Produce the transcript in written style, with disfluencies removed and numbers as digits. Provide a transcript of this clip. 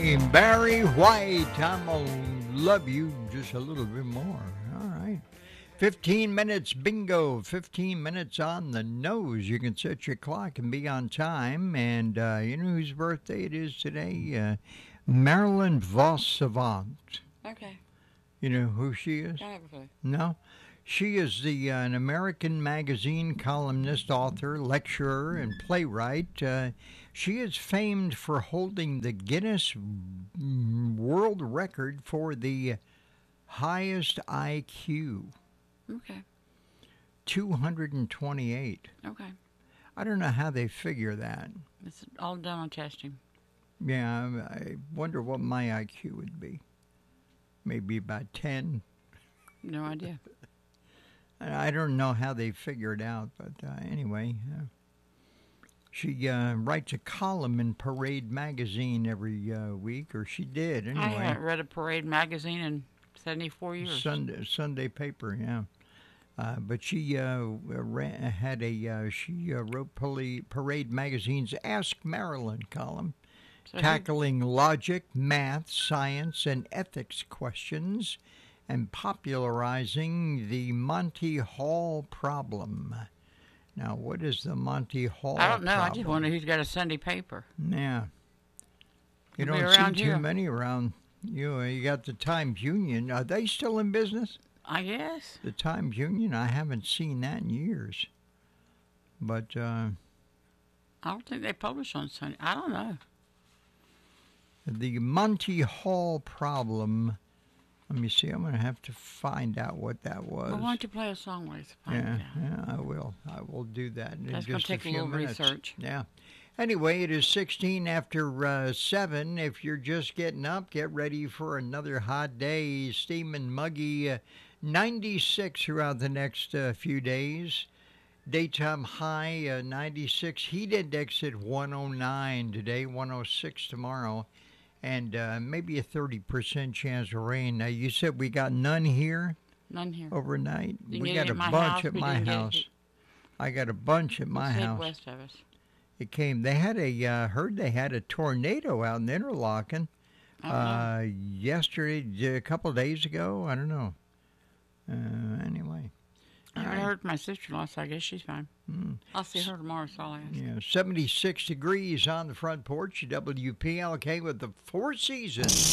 name, Barry White. I'm going to love you just a little bit more. All right. 15 minutes bingo, 15 minutes on the nose. You can set your clock and be on time. And you know whose birthday it is today? Marilyn Vos Savant. Okay. You know who she is? I have a clue. No? She is an American magazine columnist, author, lecturer, and playwright. She is famed for holding the Guinness World Record for the highest IQ. Okay. 228. Okay. I don't know how they figure that. It's all done on testing. Yeah, I wonder what my IQ would be. Maybe about 10. No idea. I don't know how they figure it out, but anyway, she writes a column in Parade magazine every week, or she did anyway. I haven't read a Parade magazine in 74 years. Sunday paper, yeah. But she wrote Parade magazine's Ask Marilyn column, tackling logic, math, science, and ethics questions, and popularizing the Monty Hall problem. Now, what is the Monty Hall problem? I don't know. I just wonder who's got a Sunday paper. Yeah. You It'll don't see here. too many around. You got the Times Union. Are they still in business? I guess. The Times Union, I haven't seen that in years. But I don't think they publish on Sunday. I don't know. The Monty Hall problem. Let me see. I'm going to have to find out what that was. Well, why don't you play a song while you find Yeah, out? yeah, I will. I will do that in That's just going to take a a few little minutes. research. Yeah. Anyway, it is 16 after 7. If you're just getting up, get ready for another hot day. Steaming muggy, 96 throughout the next few days. Daytime high 96. Heat index at 109 today, 106 tomorrow. And maybe a 30% chance of rain. Now, you said we got none here? None here. Overnight? You We get got it a at my bunch house, at we my didn't get house. it. I got a bunch at my It's house. west of us. It came. They had heard they had a tornado out in Interlaken yesterday, a couple of days ago. I don't know. Anyway. I All right. heard my sister-in-law, so I guess she's fine. I'll see her tomorrow, so I'll ask. Yeah, 76 degrees on the front porch. WPLK with the Four Seasons.